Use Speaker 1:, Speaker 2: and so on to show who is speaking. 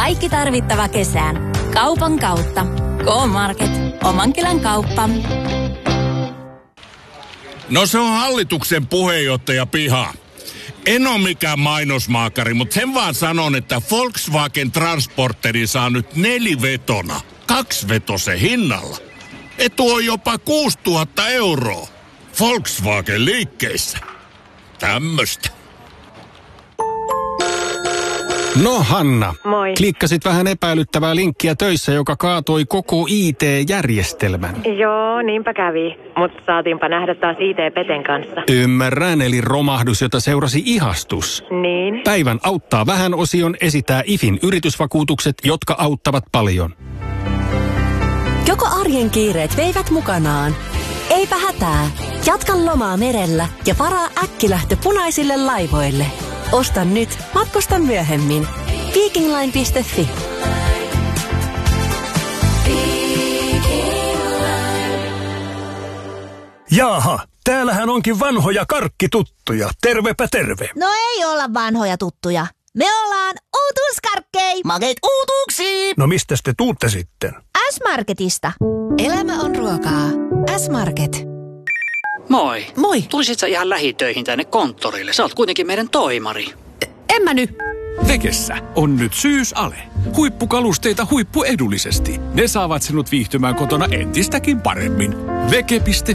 Speaker 1: Kaikki tarvittava kesään. Kaupan kautta. K-Market. Oman kylän kauppa.
Speaker 2: No se on hallituksen puheenjohtaja Piha. En ole mikään mainosmaakari, mutta sen vaan sanon, että Volkswagen Transporteri saa nyt 4-vetona. 2-vetosen hinnalla. Etu on jopa 6 000 €. Volkswagen liikkeissä. Tämmöstä.
Speaker 3: No Hanna,
Speaker 4: moi.
Speaker 3: Klikkasit vähän epäilyttävää linkkiä töissä, joka kaatoi koko IT-järjestelmän.
Speaker 4: Joo, niinpä kävi. Mutta saatiinpa nähdä taas IT-peten kanssa.
Speaker 3: Ymmärrän, eli romahdus, jota seurasi ihastus.
Speaker 4: Niin.
Speaker 3: Päivän auttaa vähän -osion esitää IFin yritysvakuutukset, jotka auttavat paljon.
Speaker 5: Joko arjen kiireet veivät mukanaan? Eipä hätää. Jatka lomaa merellä ja varaa äkkilähtö punaisille laivoille. Osta nyt, matkusta myöhemmin. Vikingline.fi.
Speaker 6: Jaaha, täällähän onkin vanhoja karkkituttuja. Tervepä terve.
Speaker 7: No ei olla vanhoja tuttuja. Me ollaan uutuuskarkkei.
Speaker 8: Makeet uutuuksia.
Speaker 6: No mistäs te tuutte sitten?
Speaker 7: S-Marketista.
Speaker 5: Elämä on ruokaa. S-Market.
Speaker 9: Moi.
Speaker 5: Moi.
Speaker 9: Tulisit sä ihan lähitöihin tänne konttorille? Sä oot kuitenkin meidän toimari.
Speaker 5: En mä nyt.
Speaker 10: Vekessä on nyt syysale. Huippukalusteita huippuedullisesti. Ne saavat sinut viihtymään kotona entistäkin paremmin. Veke.fi.